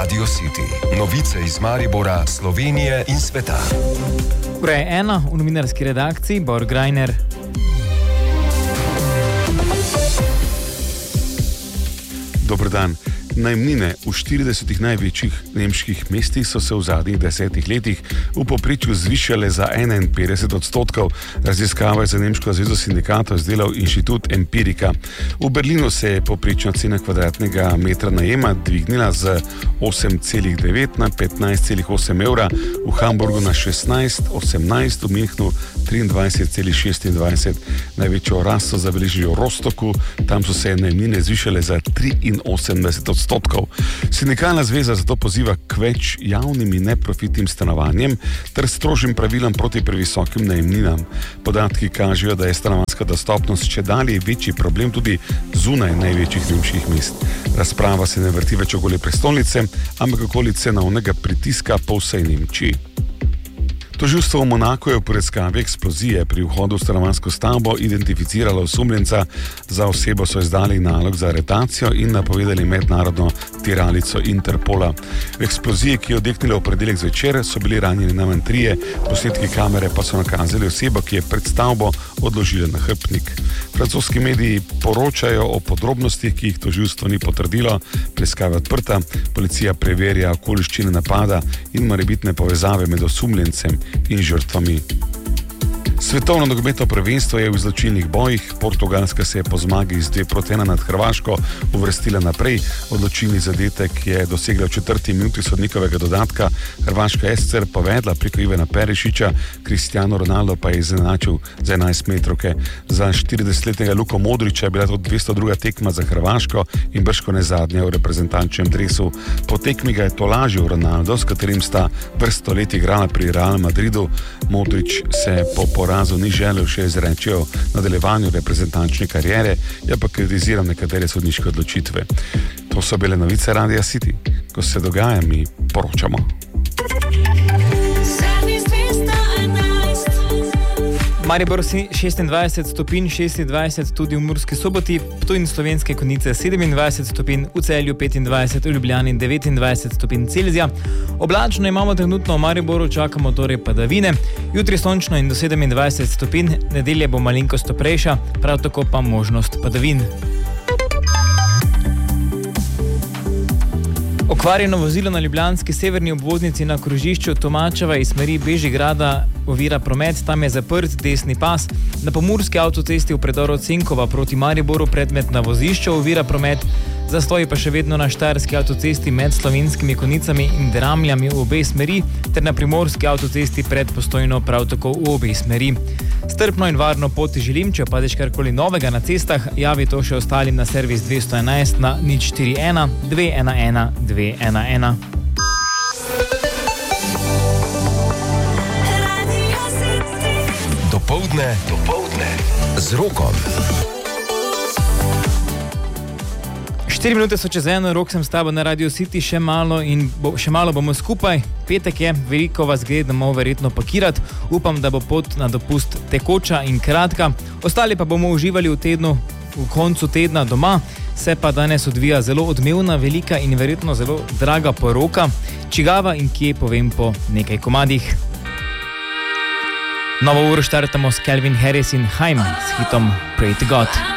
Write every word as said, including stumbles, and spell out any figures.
Radio City. Novice iz Maribora, Slovenije in sveta. Ura je ena, v novinarski redakciji Bor Grajner. Dober dan. Najemnine v štiridesetih največjih nemških mestih so se v zadnjih desetih letih v povprečju zvišale za enainpetdeset odstotkov. Raziskava je za Nemško zvezo sindikatov izdelal inštitut Empirika. V Berlinu se je povprečna cena kvadratnega metra najema dvignila z osem celih devet na petnajst celih osem evra, v Hamburgu na šestnajst, osemnajst, v Münchnu triindvajset celih šestindvajset. Največjo rast so zabeležili v Rostoku, tam so se najemnine zvišale za triinosemdeset odstotkov. Sindikalna zveza zato poziva k več javnim in neprofitnim stanovanjem ter strožjim pravilom proti previsokim najemninam. Podatki kažejo, da je stanovanjska dostopnost čedalje večji problem tudi zunaj največjih nemških mest. Razprava se ne vrti več okoli prestolnice, ampak okoli cenovnega pritiska po vsej Nemčiji. Tožilstvo v Monaku je v preiskavi eksplozije pri vhodu v stanovanjsko stavbo identificiralo osumljenca. Za osebo so izdali nalog za aretacijo in napovedali mednarodno tiralico Interpola. V eksploziji, ki je odjeknila v predelek zvečer, so bili ranjeni najmanj trije, posnetki kamere pa so nakazali osebo, ki je pred stavbo odložila nahrbtnik. Francoski mediji poročajo o podrobnostih, ki jih tožilstvo ni potrdilo. Preiskava je odprta, policija preverja okoliščine napada in morebitne povezave med osumljencem in žrtvami. Svetovno nogometno prvenstvo je v izločilnih bojih. Portugalska se je po zmagi z dve proti ena nad Hrvaško uvrstila naprej. Odločilni zadetek je dosegla v četrti minuti sodnikovega dodatka. Hrvaška je sicer povedla preko Ivana Perišića, Cristiano Ronaldo pa je izenačil za enajst metrovke. Za štiridesetletnega Luko Modrića je bila to dvesto druga tekma za Hrvaško in bržkone zadnja v reprezentančnem dresu. Po tekmi ga je tolažil Ronaldo, s katerim sta vrsto let igrala pri Real Madridu. Modrić se po porazu ni želel še izreči o nadaljevanju reprezentančne kariere, je pa kritiziral nekatere sodniške odločitve. To so bile novice Radia City. Ko se dogaja, mi poročamo. Maribor šestindvajset stopinj, šestindvajset tudi v Murski Soboti, Ptuj in Slovenske Konjice sedemindvajset stopinj, v Celju petindvajset, v Ljubljani devetindvajset stopinj Celzija. Oblačno imamo trenutno v Mariboru, čakamo torej padavine, jutri sončno in do sedemindvajset stopinj, nedelja bo malenkost toplejša, prav tako pa možnost padavin. Okvarjeno vozilo na ljubljanski severni obvoznici na krožišču Tomačeva iz smeri Bežigrada ovira promet, tam je zaprt desni pas. Na pomurski avtocesti v predoru Cenkova proti Mariboru predmet na vozišču ovira promet, zastoji pa še vedno na štajerski avtocesti med Slovenskimi Konjicami in Dramljami v obe smeri ter na primorski avtocesti pred Postojno prav tako v obe smeri. Strpno in varno pot želim, če opazиш karkoli novega na cestah, javi to še ostalim na servis dvesto enajst na nič štiri ena dve ena ena dve ena ena. Dopoldne, dopoldne z Rokom. Štiri minute so čez eno, Rok sem s tabo na Radio City, še malo in bo, še malo bomo skupaj. Petek je, veliko vas gre domov verjetno pakirati. Upam, da bo pot na dopust tekoča in kratka. Ostali pa bomo uživali v tednu, v koncu tedna doma. Se pa danes odvija zelo odmevna, velika in verjetno zelo draga poroka. Čigava in kje, povem po nekaj komadih. Novo uro štartamo s Calvin Harris in Haim s hitom Pray to God.